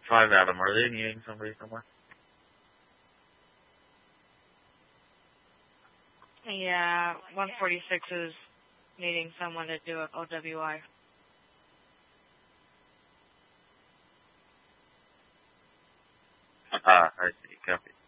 5 Adam, are they needing somebody somewhere? Yeah, 146 is needing someone to do an OWI. I see. Copy.